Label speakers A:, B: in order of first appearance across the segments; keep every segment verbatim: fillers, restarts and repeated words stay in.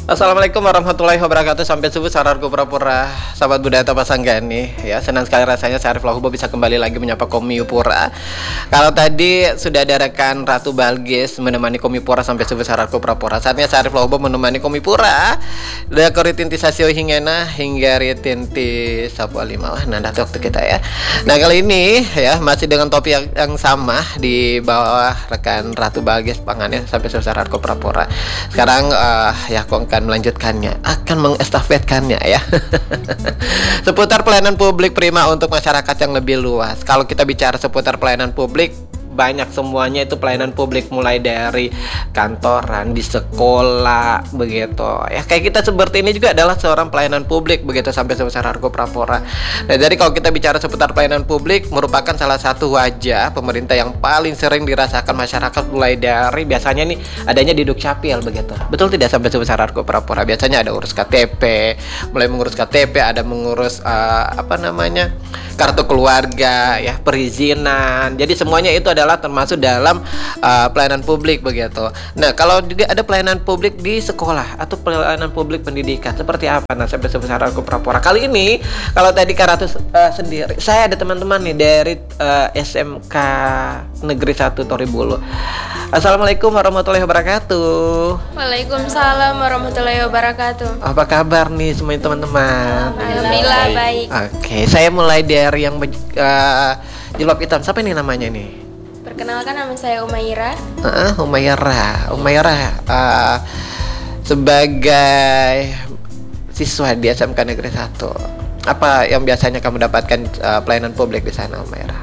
A: Assalamualaikum warahmatullahi wabarakatuh. Sampai subuh saudaraku pura-pura, sahabat budaya Tapas Sanggani. Ya, senang sekali rasanya saya Arif Lahubo bisa kembali lagi menyapa Komipura. Kalau tadi sudah ada rekan Ratu Balgis menemani Komipura sampai subuh saudaraku pura-pura. Saatnya saya Arif Lahubo menemani Komipura. Udah koritinti sasio hingena hingga ritinti sapu lima. Wah, nanda waktu kita ya. Nah, kali ini ya masih dengan topik yang, yang sama di bawah rekan Ratu Balgis pangannya sampai subuh saudaraku pura-pura. Sekarang uh, ya kok akan melanjutkannya, akan mengestafetkannya ya. Seputar pelayanan publik prima untuk masyarakat yang lebih luas. Kalau kita bicara seputar pelayanan publik, banyak semuanya itu pelayanan publik, mulai dari kantoran, di sekolah, begitu ya. Kayak kita seperti ini juga adalah seorang pelayanan publik, begitu sampai sebesar Argo Prapora. Nah, jadi kalau kita bicara seputar pelayanan publik, merupakan salah satu wajah pemerintah yang paling sering dirasakan masyarakat, mulai dari biasanya nih adanya di Dukcapil, begitu. Betul tidak sampai sebesar Argo Prapora? Biasanya ada urus K T P, mulai mengurus K T P, ada mengurus uh, apa namanya? kartu keluarga, ya, perizinan. Jadi semuanya itu adalah termasuk dalam uh, pelayanan publik, begitu. Nah, kalau juga ada pelayanan publik di sekolah atau pelayanan publik pendidikan, seperti apa? Nah, sampai sebesar aku Prapora. Kali ini, kalau tadi Karatus uh, sendiri, saya ada teman-teman nih dari uh, S M K Negeri satu Toribulu. Assalamualaikum warahmatullahi wabarakatuh.
B: Waalaikumsalam warahmatullahi wabarakatuh.
A: Apa kabar nih semuanya teman-teman?
B: Alhamdulillah baik.
A: Oke, saya mulai dari yang uh, jilbab hitam. Siapa ini namanya nih?
B: Perkenalkan, nama saya Umaira.
A: Uh, Umaira, Umaira uh, sebagai siswa di S M K Negeri satu. Apa yang biasanya kamu dapatkan uh, pelayanan publik di sana, Umaira?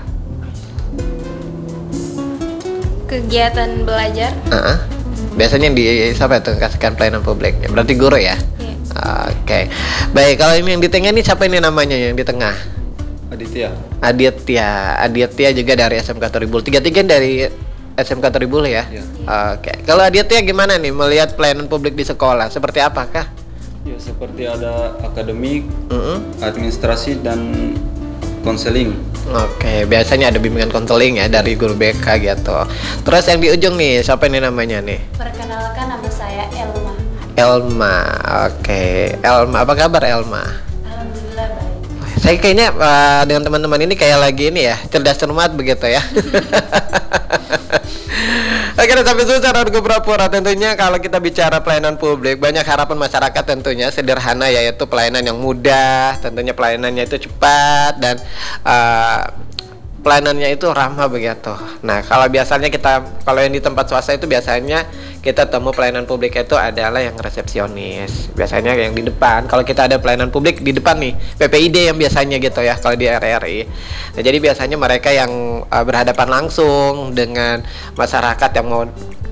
B: Kegiatan belajar.
A: Uh-uh. Biasanya di siapa tuh kasihkan pelayanan publiknya? Berarti guru ya?
B: Yeah.
A: Oke, okay. Baik. Kalau ini yang di tengah ini siapa ini namanya yang di tengah?
C: Aditya.
A: Aditya, Aditya juga dari S M K Toribulu. Tiga-tiga dari S M K Toribulu ya?
C: Yeah.
A: Oke. Okay. Kalau Aditya gimana nih melihat pelayanan publik di sekolah? Seperti apakah?
C: Ya, seperti ada akademik,
A: Uh-uh.
C: administrasi dan konseling.
A: Oke, biasanya ada bimbingan konseling ya dari guru B K gitu. Terus yang di ujung nih, siapa ini namanya nih?
B: Perkenalkan, nama saya Elma.
A: Elma, oke. Elma, apa kabar Elma?
B: Alhamdulillah baik.
A: Saya kayaknya uh, dengan teman-teman ini kayak lagi ini ya, cerdas cermat begitu ya. Oke, sampai susah Argo Prapora. Tentunya kalau kita bicara pelayanan publik, banyak harapan masyarakat tentunya sederhana, yaitu pelayanan yang mudah, tentunya pelayanannya itu cepat dan uh, pelayanannya itu ramah begitu. Nah, kalau biasanya kita kalau yang di tempat swasta itu biasanya kita temu pelayanan publik itu adalah yang resepsionis. Biasanya yang di depan. Kalau kita ada pelayanan publik di depan nih, P P I D yang biasanya gitu ya kalau di R R I. Nah, jadi biasanya mereka yang uh, berhadapan langsung dengan masyarakat yang mau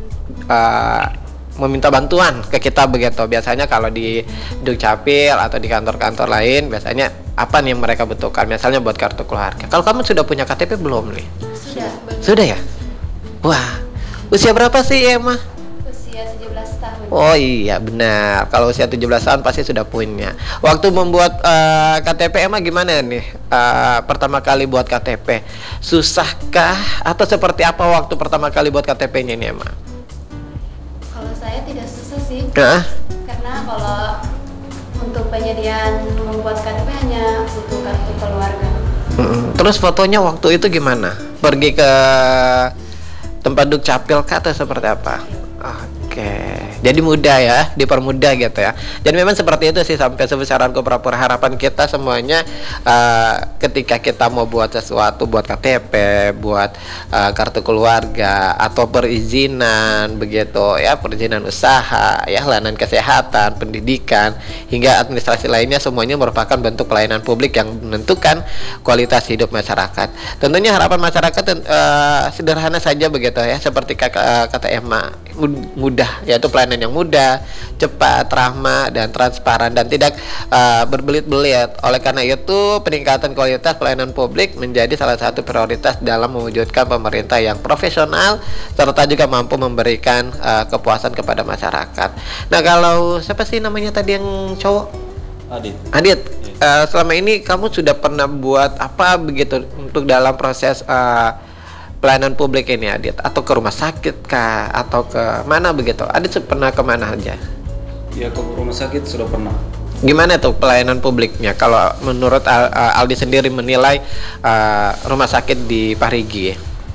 A: uh, meminta bantuan ke kita begitu. Biasanya kalau di Dukcapil atau di kantor-kantor lain biasanya apa nih yang mereka butuhkan? Misalnya buat kartu keluarga. Kalau kamu sudah punya K T P belum nih?
B: Sudah.
A: Sudah ya? Wah, usia berapa sih Emma?
B: Usia tujuh belas tahun.
A: Oh iya benar. Kalau usia tujuh belas tahun pasti sudah punya. Waktu membuat uh, K T P Emma gimana nih? Uh, pertama kali buat K T P, susahkah atau seperti apa waktu pertama kali buat K T P-nya nih Emma?
B: Kalau saya tidak susah sih.
A: Hah?
B: Karena kalau untuk penyediaan membuat K T P hanya butuh kartu keluarga.
A: Mm-mm. Terus fotonya waktu itu gimana? Pergi ke tempat Dukcapil kah atau seperti apa? Oke, jadi mudah ya, dipermudah gitu ya. Dan memang seperti itu sih sampai sebesar Argo Prapora. Harapan kita semuanya uh, ketika kita mau buat sesuatu, buat K T P, buat uh, kartu keluarga atau perizinan begitu ya, perizinan usaha, ya, layanan kesehatan, pendidikan hingga administrasi lainnya, semuanya merupakan bentuk pelayanan publik yang menentukan kualitas hidup masyarakat. Tentunya harapan masyarakat uh, sederhana saja begitu ya, seperti kata, kata Emma, mudah, yaitu pelayanan yang mudah, cepat, ramah, dan transparan, dan tidak uh, berbelit-belit. Oleh karena itu, peningkatan kualitas pelayanan publik menjadi salah satu prioritas dalam mewujudkan pemerintah yang profesional serta juga mampu memberikan uh, kepuasan kepada masyarakat. Nah, kalau siapa sih namanya tadi yang cowok?
C: Adit.
A: Adit, uh, selama ini kamu sudah pernah buat apa begitu untuk dalam proses uh, pelayanan publik ini Adit? Atau ke rumah sakit kah? Atau ke mana begitu? Adit pernah kemana aja?
C: Ya ke rumah sakit sudah pernah.
A: Gimana tuh pelayanan publiknya? Kalau menurut Al- uh, Aldi sendiri menilai uh, rumah sakit di Parigi?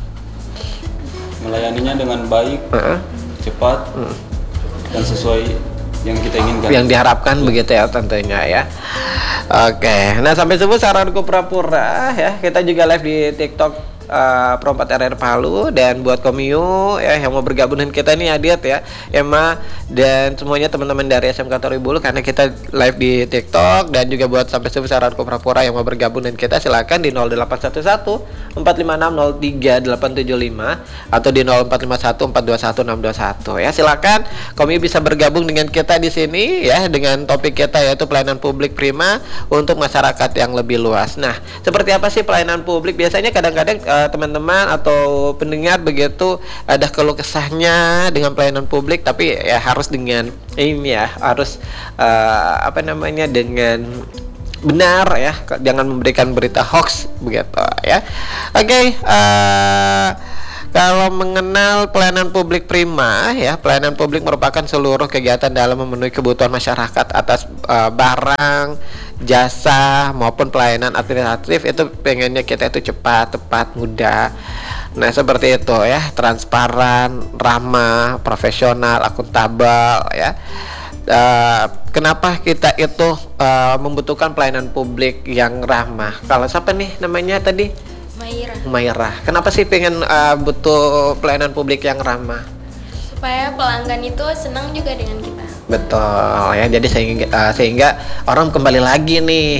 C: Melayaninya dengan baik,
A: Heeh.
C: cepat, dan sesuai yang kita inginkan.
A: Yang diharapkan begitu ya tentunya ya. Oke, nah sampai subuh saranku pura-pura ya. Kita juga live di TikTok uh, Pro empat R R Palu, dan buat Komiu ya yang mau bergabung dengan kita nih Adit ya, Emma dan semuanya teman-teman dari S M K Toribulu, karena kita live di TikTok. Dan juga buat sampai subuh saranku pura-pura yang mau bergabung dengan kita, silakan di nol delapan satu satu empat lima enam nol tiga delapan tujuh lima atau di nol empat lima satu empat dua satu enam dua satu ya. Silakan Komiu bisa bergabung dengan kita di sini ya, dengan topik kita yaitu pelayanan publik prima untuk masyarakat yang lebih luas. Nah, seperti apa sih pelayanan publik? Biasanya kadang-kadang uh, teman-teman atau pendengar begitu ada keluh kesahnya dengan pelayanan publik, tapi ya harus dengan ini ya, harus uh, apa namanya, dengan benar ya, jangan memberikan berita hoax begitu ya. Oke, okay, uh, kalau mengenal pelayanan publik prima ya, pelayanan publik merupakan seluruh kegiatan dalam memenuhi kebutuhan masyarakat atas uh, barang, jasa maupun pelayanan administratif. Itu pengennya kita itu cepat, tepat, mudah. Nah seperti itu ya, transparan, ramah, profesional, akuntabel ya. Uh, kenapa kita itu uh, membutuhkan pelayanan publik yang ramah? Kalau siapa nih namanya tadi?
B: Maira.
A: Maira. Kenapa sih pengen uh, butuh pelayanan publik yang ramah?
B: Supaya pelanggan itu senang juga dengan kita.
A: Betul ya. Jadi sehingga uh, sehingga orang kembali lagi nih.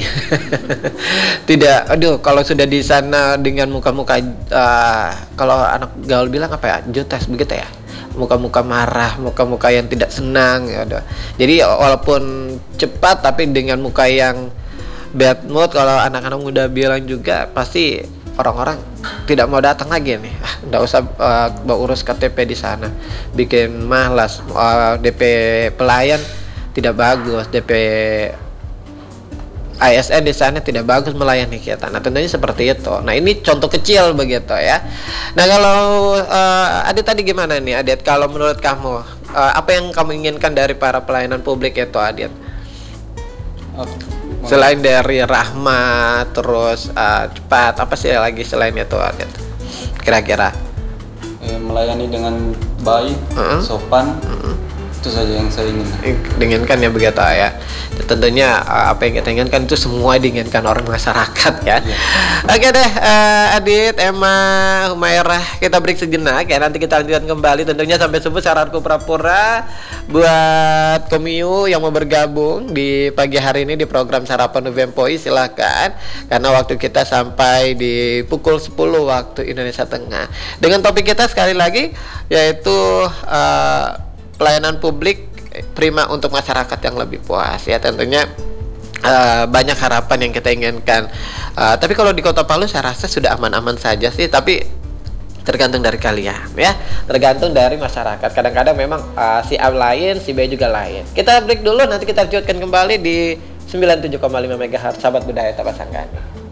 A: Tidak, aduh kalau sudah di sana dengan muka-muka uh, kalau anak gaul bilang apa ya? Jutes begitu ya. Muka-muka marah, muka-muka yang tidak senang ya udah. Jadi walaupun cepat tapi dengan muka yang bad mood, kalau anak-anak muda bilang juga pasti orang-orang tidak mau datang lagi nih. Ah, nggak usah uh, urus K T P di sana, bikin malas. Uh, D P pelayan tidak bagus, D P A S N di sana tidak bagus melayani kita. Nah tentunya seperti itu. Nah ini contoh kecil begitu ya. Nah kalau uh, Adit tadi gimana nih Adit? Kalau menurut kamu uh, apa yang kamu inginkan dari para pelayanan publik itu Adit? Selain dari rahmat, terus uh, cepat, apa sih lagi selain itu Adit? Kira-kira?
C: Eh, melayani dengan baik,
A: Uh-huh.
C: sopan,
A: Uh-huh.
C: itu saja yang saya ingin.
A: Diinginkan ya begitu ya. Tentunya uh, apa yang kita inginkan itu semua diinginkan orang masyarakat ya.
C: Iya.
A: Oke deh, uh, Adit, Emma, Humairah, kita break sejenak ya. Nanti kita lanjutkan kembali. Tentunya sampai subuh saranku pura-pura buat Komiu yang mau bergabung di pagi hari ini di program Sarapan U V M P O I, silakan. Karena waktu kita sampai di pukul sepuluh waktu Indonesia Tengah. Dengan topik kita sekali lagi yaitu uh, pelayanan publik prima untuk masyarakat yang lebih puas ya. Tentunya uh, banyak harapan yang kita inginkan, uh, tapi kalau di Kota Palu saya rasa sudah aman-aman saja sih, tapi tergantung dari kalian ya, tergantung dari masyarakat. Kadang-kadang memang uh, si A lain, si B juga lain. Kita break dulu, nanti kita lanjutkan kembali di sembilan puluh tujuh koma lima megahertz sahabat budaya Tabasanggani.